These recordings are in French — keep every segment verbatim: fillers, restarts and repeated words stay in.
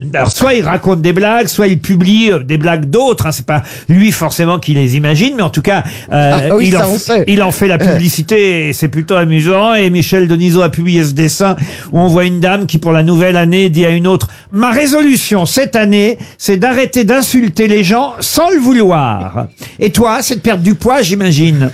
alors, soit il raconte des blagues, soit il publie euh, des blagues d'autres. Hein, c'est pas lui forcément qui les imagine, mais en tout cas, euh, Ah oui, il, ça, en, on sait. il en fait la publicité et c'est plutôt amusant. Et Michel Denisot a publié ce dessin où on voit une dame qui, pour la nouvelle année, dit à une autre: ma résolution cette année, c'est d'arrêter d'insulter les gens sans le vouloir. Et toi, c'est de perdre du poids, j'imagine.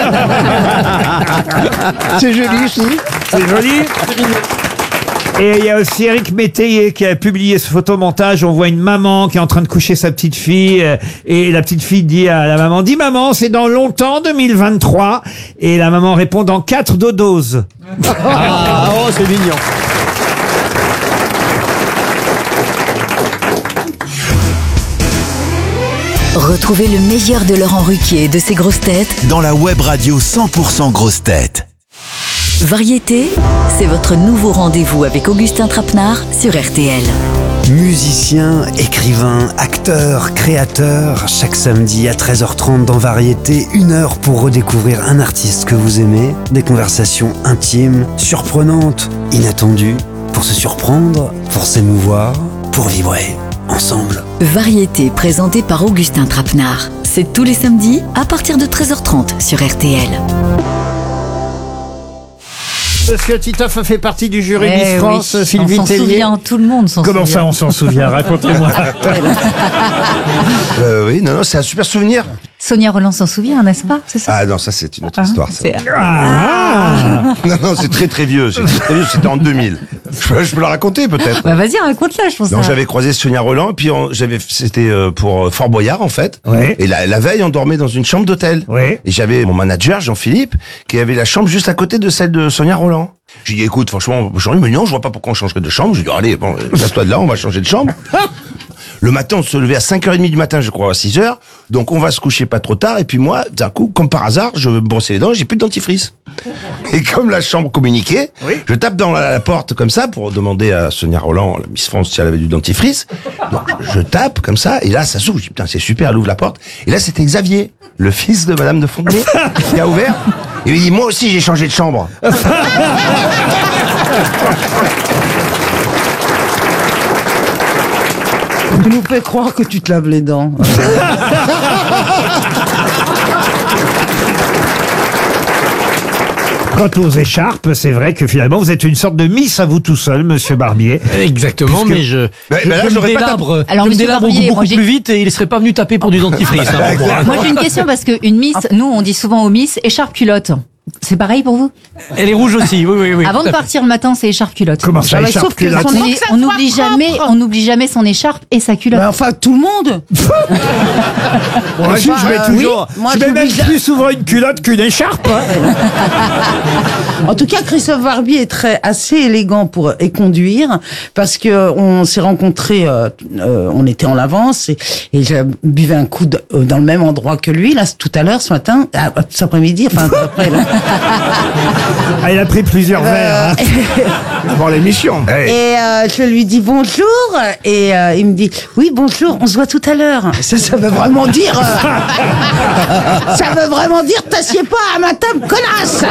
C'est joli aussi. C'est joli. Et il y a aussi Éric Métayer qui a publié ce photomontage. On voit une maman qui est en train de coucher sa petite fille. euh, Et la petite fille dit à la maman: dis maman, c'est dans longtemps, deux mille vingt-trois. Et la maman répond: dans quatre dodoses. Ah, oh, c'est mignon. Retrouvez le meilleur de Laurent Ruquier et de ses grosses têtes Dans la web radio cent pour cent grosses têtes. Variété, c'est votre nouveau rendez-vous avec Augustin Trapenard sur R T L. Musicien, écrivain, acteur, créateur, chaque samedi à treize heures trente dans Variété, une heure pour redécouvrir un artiste que vous aimez, des conversations intimes, surprenantes, inattendues, pour se surprendre, pour s'émouvoir, pour vibrer ensemble. Variété présentée par Augustin Trapenard. C'est tous les samedis à partir de treize heures trente sur R T L. Monsieur Titoff a fait partie du jury Eh Miss oui, France, on Sylvie s'en Tellier. souvient, tout le monde s'en Comment souvient. ça, on s'en souvient? Racontez-moi. Euh, oui, non, non, c'est un super souvenir. Sonia Rolland s'en souvient, n'est-ce pas? C'est ça? Ah non, ça c'est une autre Ah, histoire. Ça. c'est- Ah. Non, non, c'est très très vieux. C'est très vieux. C'était en deux mille. Je peux, je peux la raconter peut-être. Bah vas-y, raconte-la, je pense. Donc ça. j'avais croisé Sonia Rolland, puis on- j'avais, c'était euh, pour euh, Fort Boyard en fait. Ouais. Et la, la veille, on dormait dans une chambre d'hôtel. Ouais. Et j'avais mon manager Jean-Philippe qui avait la chambre juste à côté de celle de Sonia Rolland. J'ai dit écoute, franchement, Jean-Philippe, mais non, je vois pas pourquoi on changerait de chambre. J'ai dit allez, bon, passe-toi de là, on va changer de chambre. Le matin, on se levait à cinq heures trente du matin, je crois, à six heures. Donc, on va se coucher pas trop tard. Et puis moi, d'un coup, comme par hasard, je me brossais les dents, j'ai plus de dentifrice. Et comme la chambre communiquait, Oui. je tape dans la, la porte comme ça pour demander à Sonia Rolland, la Miss France, si elle avait du dentifrice. Donc, je tape comme ça, et là, ça s'ouvre. Je dis, putain, c'est super, elle ouvre la porte. Et là, c'était Xavier, le fils de Madame de Fontenay, qui a ouvert. Et il dit, moi aussi, j'ai changé de chambre. Tu nous fais croire que tu te laves les dents. Quant aux écharpes, c'est vrai que finalement, vous êtes une sorte de Miss à vous tout seul, monsieur Barbier. Exactement, Puisque- mais je, Bah, je, bah là, je me j'aurais pas délabre, Alors, je me monsieur délabre Barbier, beaucoup moi, j'ai- plus vite et il serait pas venu taper pour du dentifrice. hein, pour moi, hein. Moi j'ai une question parce qu'une Miss, nous on dit souvent aux Miss, écharpe culotte. C'est pareil pour vous? Elle est rouge aussi, oui, oui, oui. Avant tout de à fait. partir le matin, c'est écharpe culotte. Comment ça, Ah bah, écharpe sauf que culotte on Faut est- que ça on soit n'oublie jamais, propre. on n'oublie jamais son écharpe et sa culotte. Mais enfin, tout le monde. Moi, je, je mets euh, toujours, oui, moi, je mets même j'oublie- plus souvent une culotte qu'une écharpe. hein. En tout cas, Christophe Barbier est très assez élégant pour et conduire parce que on s'est rencontrés, euh, euh, on était en l'avance et, et je buvais un coup de- euh, dans le même endroit que lui là tout à l'heure ce matin, ah, cet après-midi, enfin après. Là. Ah, il a pris plusieurs verres. hein. Avant l'émission. Hey. Et euh, je lui dis bonjour et euh, il me dit oui bonjour, on se voit tout à l'heure. Ça, ça veut vraiment dire, euh, ça veut vraiment dire t'assieds pas à ma table, connasse.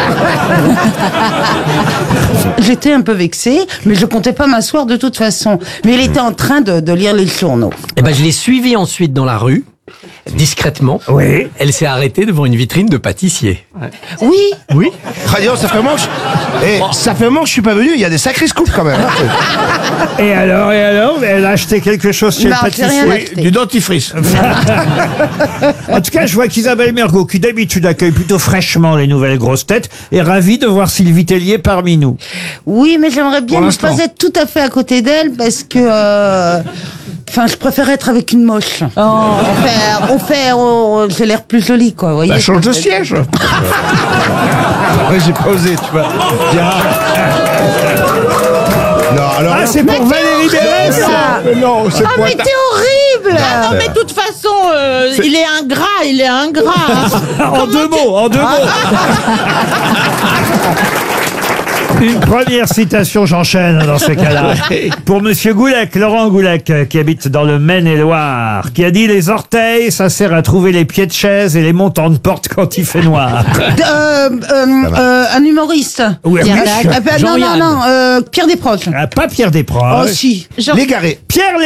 J'étais un peu vexée, mais je comptais pas m'asseoir de toute façon. Mais il était en train de, de lire les journaux. Eh ben, je l'ai suivie ensuite dans la rue, discrètement. Oui. Elle s'est arrêtée devant une vitrine de pâtissier. Oui, Oui. Radio, ça fait un moment que je... Eh, ça fait un moment que je suis pas venu, il y a des sacrés scoops quand même. hein. Et alors, et alors, elle a acheté quelque chose chez Non, le j'ai rien pâtissier. acheté. Du dentifrice. En tout cas, je vois qu'Isabelle Mergo, qui d'habitude accueille plutôt fraîchement les nouvelles grosses têtes, est ravie de voir Sylvie Tellier parmi nous. oui, mais j'aimerais bien Pour ne l'instant. pas être tout à fait à côté d'elle parce que, euh, enfin, je préfère être avec une moche. On fait, on fait, on- j'ai l'air plus jolie, quoi. Vous voyez. Bah, change de siège. Ouais, j'ai pas osé, tu vois. Bien. Non, alors. Ah, c'est pour Valérie Bérès. Ça. Mais non, c'est Ah, pas. mais t'es horrible. Non, mais de toute façon, euh, il est ingrat, il est ingrat. hein. En deux mots, en deux mots. Une première citation, j'enchaîne dans ces cas-là. Pour Monsieur Goulec, Laurent Goulec, euh, qui habite dans le Maine-et-Loire, qui a dit: les orteils, ça sert à trouver les pieds de chaise et les montants de porte quand il fait noir. Euh, euh, euh, un humoriste. Oui, Pierre oui. Dac. Ah, ben, non, non, Jean-Yann. non, euh, Pierre Desproges. Ah, pas Pierre Desproges. Oh, si. L'égaré. Pierre